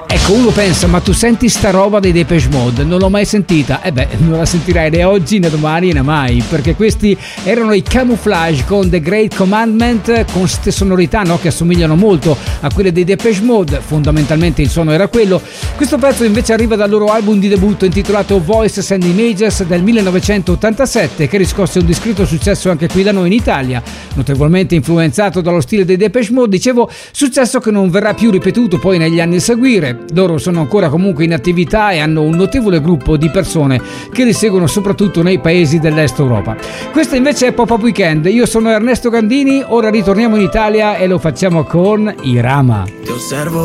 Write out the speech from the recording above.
Ecco, uno pensa, ma tu senti sta roba dei Depeche Mode? Non l'ho mai sentita. Non la sentirai né oggi né domani né mai, perché questi erano i Camouflage con The Great Commandment, con queste sonorità, no, che assomigliano molto a quelle dei Depeche Mode. Fondamentalmente il suono era quello. Questo pezzo invece arriva dal loro album di debutto intitolato Voices and Images del 1987, che riscosse un discreto successo anche qui da noi in Italia, notevolmente influenzato dallo stile dei Depeche Mode. Dicevo, successo che non verrà più ripetuto poi negli anni a seguire. Loro sono ancora comunque in attività e hanno un notevole gruppo di persone che li seguono soprattutto nei paesi dell'est Europa. Questo invece è Pop-Up Weekend. Io sono Ernesto Gandini, ora ritorniamo in Italia e lo facciamo con i Rama. Ti osservo